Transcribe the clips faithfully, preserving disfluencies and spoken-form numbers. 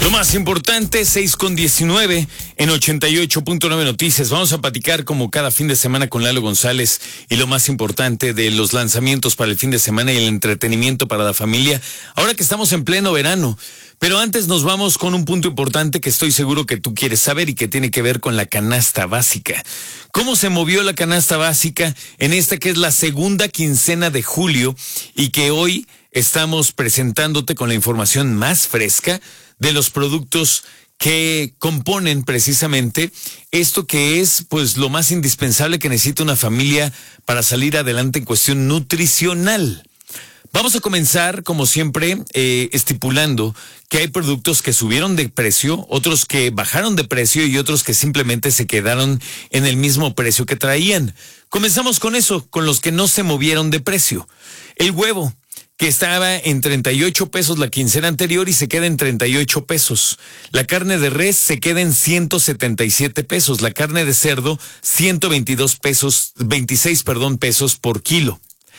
Lo más importante, seis con diecinueve en ochenta y ocho punto nueve Noticias. Vamos a platicar como cada fin de semana con Lalo González y lo más importante de los lanzamientos para el fin de semana y el entretenimiento para la familia, ahora que estamos en pleno verano. Pero antes nos vamos con un punto importante que estoy seguro que tú quieres saber y que tiene que ver con la canasta básica. ¿Cómo se movió la canasta básica en esta que es la segunda quincena de julio y que hoy estamos presentándote con la información más fresca de los productos que componen precisamente esto que es pues lo más indispensable que necesita una familia para salir adelante en cuestión nutricional? Vamos a comenzar, como siempre, eh, estipulando que hay productos que subieron de precio, otros que bajaron de precio y otros que simplemente se quedaron en el mismo precio que traían. Comenzamos con eso, con los que no se movieron de precio. El huevo, que estaba en treinta y ocho pesos la quincena anterior y se queda en treinta y ocho pesos. La carne de res se queda en ciento setenta y siete pesos. La carne de cerdo, ciento veintidós pesos, veintiséis, perdón, pesos por kilo.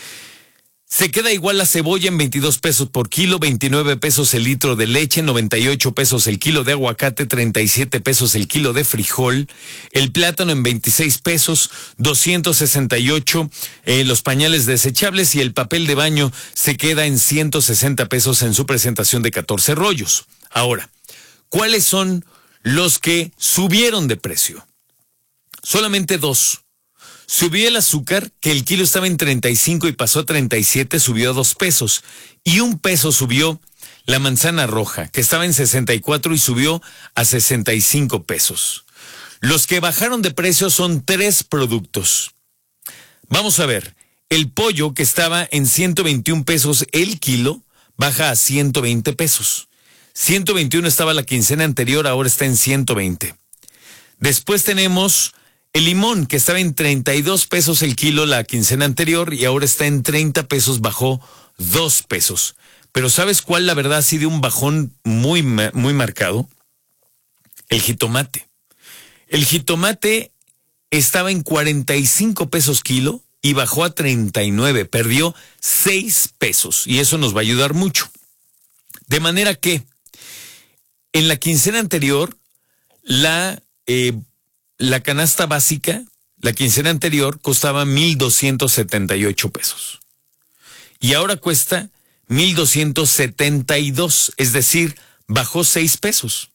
Se queda igual la cebolla en veintidós pesos por kilo, veintinueve pesos el litro de leche, noventa y ocho pesos el kilo de aguacate, treinta y siete pesos el kilo de frijol, el plátano en veintiséis pesos, doscientos sesenta y ocho eh, los pañales desechables y el papel de baño se queda en ciento sesenta pesos en su presentación de catorce rollos. Ahora, ¿cuáles son los que subieron de precio? Solamente dos. Subió el azúcar, que el kilo estaba en treinta y cinco y pasó a treinta y siete, subió a dos pesos. Y un peso subió la manzana roja, que estaba en sesenta y cuatro y subió a sesenta y cinco pesos. Los que bajaron de precio son tres productos. Vamos a ver, el pollo, que estaba en ciento veintiún pesos el kilo, baja a ciento veinte pesos. ciento veintiuno estaba la quincena anterior, ahora está en ciento veinte. Después tenemos el limón, que estaba en treinta y dos pesos el kilo la quincena anterior y ahora está en treinta pesos, bajó dos pesos. Pero ¿sabes cuál la verdad sí de un bajón muy, muy marcado? El jitomate. El jitomate estaba en cuarenta y cinco pesos kilo y bajó a treinta y nueve, perdió seis pesos y eso nos va a ayudar mucho. De manera que en la quincena anterior la eh, La canasta básica, la quincena anterior, costaba mil doscientos setenta y ocho pesos. Y ahora cuesta mil doscientos setenta y dos, es decir, bajó seis pesos.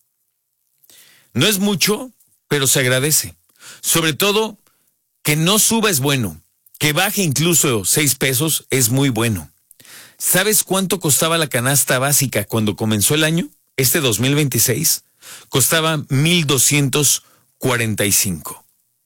No es mucho, pero se agradece. Sobre todo, que no suba es bueno. Que baje incluso seis pesos es muy bueno. ¿Sabes cuánto costaba la canasta básica cuando comenzó el año? Este dos mil veintiséis costaba mil doscientos cuarenta y cinco.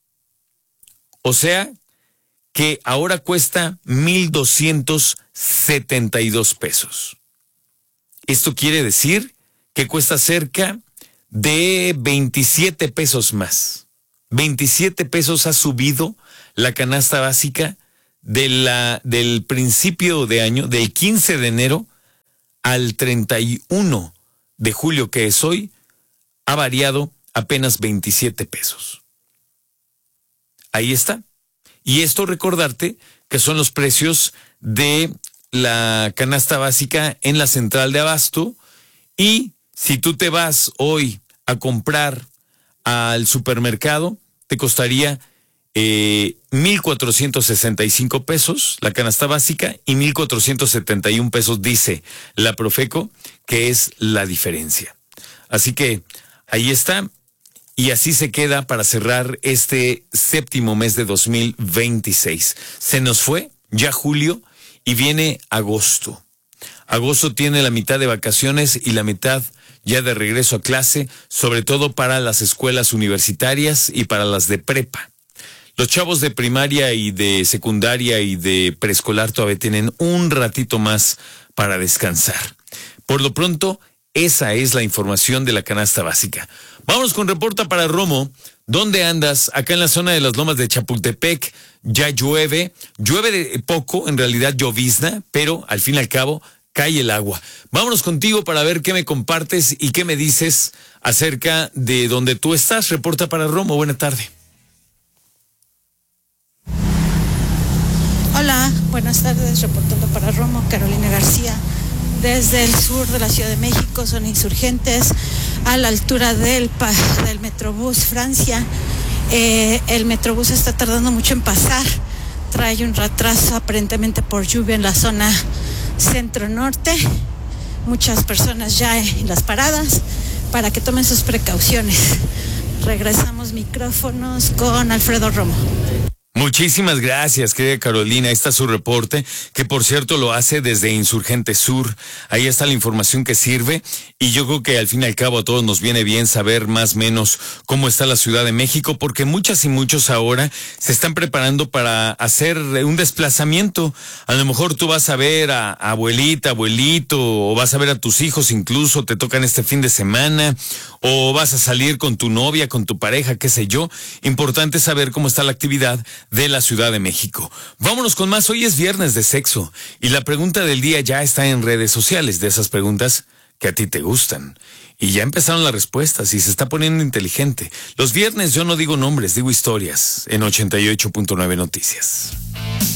O sea que ahora cuesta mil doscientos setenta y dos pesos. Esto quiere decir que cuesta cerca de veintisiete pesos más. veintisiete pesos ha subido la canasta básica de la, del principio de año, del quince de enero al treinta y uno de julio, que es hoy, ha variado apenas veintisiete pesos. Ahí está. Y esto recordarte que son los precios de la canasta básica en la central de abasto. Y si tú te vas hoy a comprar al supermercado, te costaría eh, mil cuatrocientos sesenta y cinco pesos la canasta básica y mil cuatrocientos setenta y un pesos, dice la Profeco, que es la diferencia. Así que ahí está. Y así se queda para cerrar este séptimo mes de dos mil veintiséis. Se nos fue ya julio y viene agosto. Agosto tiene la mitad de vacaciones y la mitad ya de regreso a clase, sobre todo para las escuelas universitarias y para las de prepa. Los chavos de primaria y de secundaria y de preescolar todavía tienen un ratito más para descansar. Por lo pronto, esa es la información de la canasta básica. Vámonos con Reporta para Romo. ¿Dónde andas? Acá en la zona de las Lomas de Chapultepec ya llueve. Llueve de poco, en realidad llovizna, pero al fin y al cabo cae el agua. Vámonos contigo para ver qué me compartes y qué me dices acerca de donde tú estás. Reporta para Romo. Buena tarde. Hola, buenas tardes. Reportando para Romo, Carolina García. desde el sur de la Ciudad de México, zona Insurgentes, a la altura del, del Metrobús Francia. Eh, el Metrobús está tardando mucho en pasar, trae un retraso aparentemente por lluvia en la zona centro-norte. Muchas personas ya en las paradas para que tomen sus precauciones. Regresamos micrófonos con Alfredo Romo. Muchísimas gracias, querida Carolina. Ahí está su reporte, que por cierto lo hace desde Insurgente Sur. Ahí está la información que sirve y yo creo que al fin y al cabo a todos nos viene bien saber más o menos cómo está la Ciudad de México, porque muchas y muchos ahora se están preparando para hacer un desplazamiento. A lo mejor tú vas a ver a, a abuelita, abuelito, o vas a ver a tus hijos, incluso te tocan este fin de semana, o vas a salir con tu novia, con tu pareja, qué sé yo. Importante saber cómo está la actividad de la Ciudad de México. Vámonos con más. Hoy es viernes de sexo y la pregunta del día ya está en redes sociales, de esas preguntas que a ti te gustan. Y ya empezaron las respuestas y se está poniendo inteligente. Los viernes yo no digo nombres, digo historias en ochenta y ocho punto nueve Noticias.